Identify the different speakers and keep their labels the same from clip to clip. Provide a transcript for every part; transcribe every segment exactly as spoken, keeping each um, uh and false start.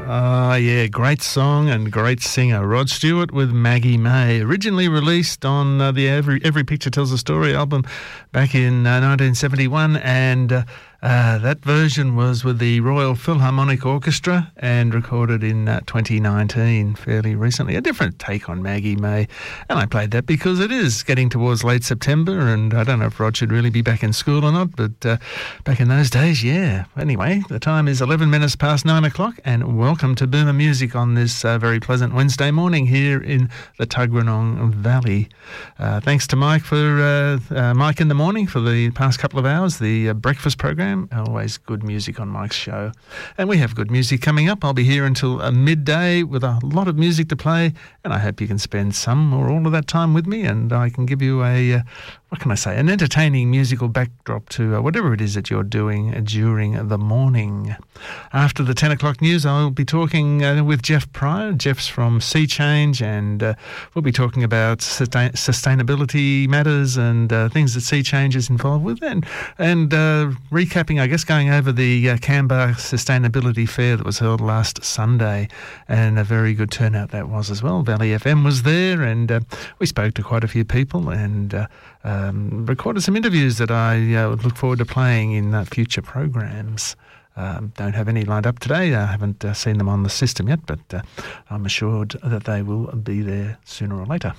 Speaker 1: Ah, uh, yeah, great song and great singer. Rod Stewart with Maggie May, originally released on uh, the Every Every Picture Tells a Story album back in uh, nineteen seventy-one, and uh, uh, that version was with the Royal Philharmonic Orchestra and recorded in uh, twenty nineteen, fairly recently. A different take on Maggie May, and I played that because it is getting towards late September, and I don't know if Rod should really be back in school or not, but uh, back in those days, yeah. Anyway, the time is eleven minutes past nine o'clock, and welcome to Boomer Music on this uh, very pleasant Wednesday morning here in the Tuggeranong Valley. Uh, thanks to Mike for uh, uh, Mike in the Morning for the past couple of hours, the uh, breakfast program. Always good music on Mike's show. And we have good music coming up. I'll be here until uh, midday with a lot of music to play, and I hope you can spend some or all of that time with me, and I can give you a, uh, what can I say, an entertaining musical backdrop to uh, whatever it is that you're doing uh, during the morning. After the ten o'clock news, I'll be talking uh, with Jeff Pryor. Jeff's from Sea Change, and uh, we'll be talking about sustain- sustainability matters and uh, things that Sea Change is involved with, and, and uh, recapping, I guess, going over the uh, Canberra Sustainability Fair that was held last Sunday, and a very good turnout that was as well. Valley F M was there, and uh, we spoke to quite a few people and uh, um, recorded some interviews that I uh, would look forward to playing in uh, future programs. Um, don't have any lined up today. I haven't uh, seen them on the system yet, but uh, I'm assured that they will be there sooner or later.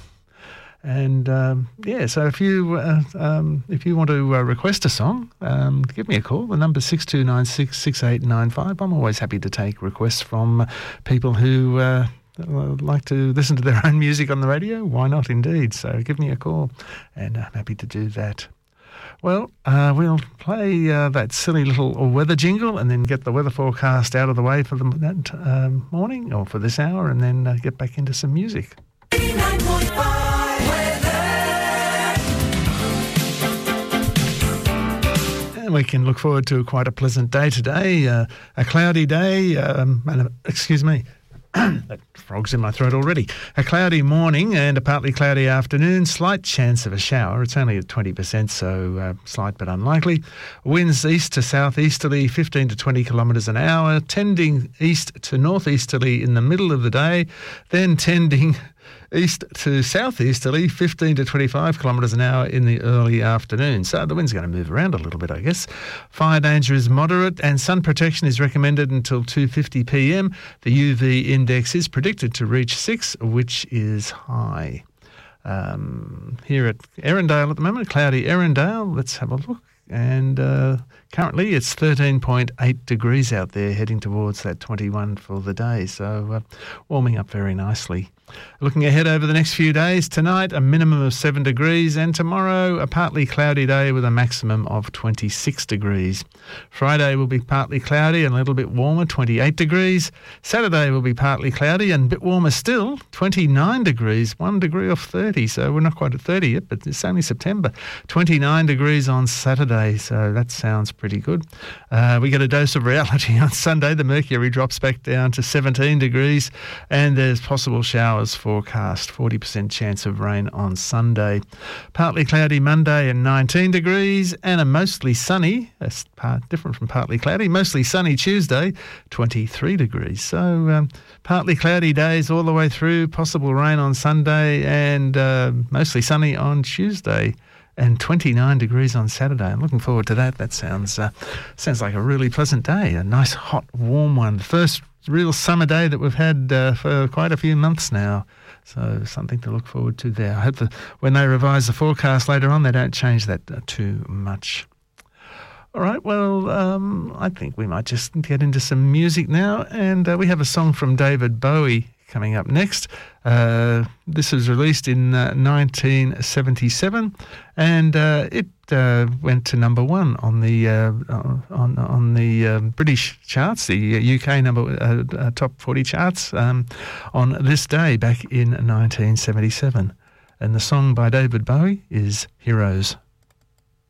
Speaker 1: And um, yeah, so if you uh, um, if you want to uh, request a song, um, give me a call. The number's six two nine six, six eight nine five. I'm always happy to take requests from people who uh, like to listen to their own music on the radio. Why not, indeed? So give me a call, and I'm happy to do that. Well, uh, we'll play uh, that silly little weather jingle and then get the weather forecast out of the way for the, that uh, morning, or for this hour, and then uh, get back into some music.
Speaker 2: eighty-nine point five weather.
Speaker 1: And we can look forward to quite a pleasant day today, uh, a cloudy day, um, and, excuse me, that frog's in my throat already. A cloudy morning and a partly cloudy afternoon. Slight chance of a shower. It's only at twenty percent, so uh, slight but unlikely. Winds east to southeasterly, fifteen to twenty kilometres an hour, tending east to northeasterly in the middle of the day, then tending east to southeasterly, fifteen to twenty-five kilometres an hour in the early afternoon. So the wind's going to move around a little bit, I guess. Fire danger is moderate, and sun protection is recommended until two fifty p m. The U V index is predicted to reach six, which is high. Um, here at Erindale at the moment, cloudy Erindale. Let's have a look. And uh, currently it's thirteen point eight degrees out there, heading towards that twenty-one for the day. So uh, warming up very nicely. Looking ahead over the next few days, tonight a minimum of seven degrees, and tomorrow a partly cloudy day with a maximum of twenty-six degrees. Friday will be partly cloudy and a little bit warmer, twenty-eight degrees. Saturday will be partly cloudy and a bit warmer still, twenty-nine degrees, one degree off thirty, so we're not quite at thirty yet, but it's only September. twenty-nine degrees on Saturday, so that sounds pretty good. Uh, we get a dose of reality on Sunday. The mercury drops back down to seventeen degrees, and there's possible showers forecast, forty percent chance of rain on Sunday. Partly cloudy Monday and nineteen degrees, and a mostly sunny, that's part, different from partly cloudy, mostly sunny Tuesday, twenty-three degrees. So um, partly cloudy days all the way through, possible rain on Sunday, and uh, mostly sunny on Tuesday, and twenty-nine degrees on Saturday. I'm looking forward to that. That sounds uh, sounds like a really pleasant day, a nice, hot, warm one. The first real summer day that we've had uh, for quite a few months now. So something to look forward to there. I hope that when they revise the forecast later on, they don't change that uh, too much. All right, well, um, I think we might just get into some music now. And uh, we have a song from David Bowie coming up next. Uh, this was released in uh, nineteen seventy-seven, and uh, it uh, went to number one on the uh, on on the uh, British charts, the U K number uh, uh, top forty charts um, on this day back in nineteen seventy-seven. And the song by David Bowie is Heroes.